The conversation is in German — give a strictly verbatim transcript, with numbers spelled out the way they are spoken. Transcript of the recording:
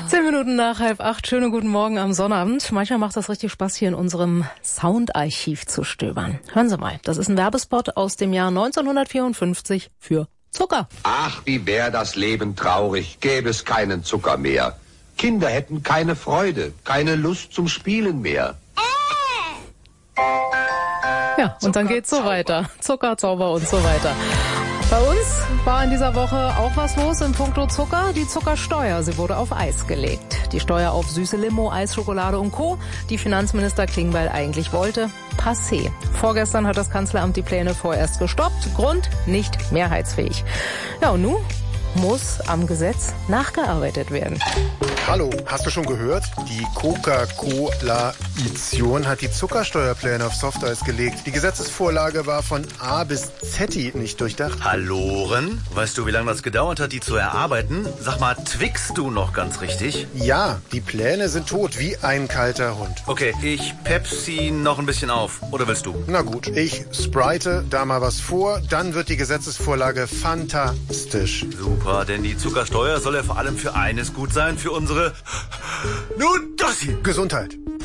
Zehn Minuten nach halb acht. Schönen guten Morgen am Sonnabend. Manchmal macht das richtig Spaß, hier in unserem Soundarchiv zu stöbern. Hören Sie mal, das ist ein Werbespot aus dem Jahr neunzehnhundertvierundfünfzig für Zucker. Ach, wie wär das Leben traurig, gäbe es keinen Zucker mehr. Kinder hätten keine Freude, keine Lust zum Spielen mehr. Ja, und dann geht's so weiter. Zucker, Zauber und so weiter. Bei uns war in dieser Woche auch was los in puncto Zucker. Die Zuckersteuer, sie wurde auf Eis gelegt. Die Steuer auf süße Limo, Eis, Schokolade und Co., die Finanzminister Klingbeil eigentlich wollte, passé. Vorgestern hat das Kanzleramt die Pläne vorerst gestoppt. Grund, nicht mehrheitsfähig. Ja, und nun muss am Gesetz nachgearbeitet werden. Hallo, hast du schon gehört? Die Coca-Cola-Ition hat die Zuckersteuerpläne auf Softeis gelegt. Die Gesetzesvorlage war von A bis Z nicht durchdacht. Halloren? Weißt du, wie lange das gedauert hat, die zu erarbeiten? Sag mal, twickst du noch ganz richtig? Ja, die Pläne sind tot, wie ein kalter Hund. Okay, ich Pepsi noch ein bisschen auf. Oder willst du? Na gut, ich sprite da mal was vor, dann wird die Gesetzesvorlage fantastisch. Super, denn die Zuckersteuer soll ja vor allem für eines gut sein, für unsere... Nun, das hier. Gesundheit.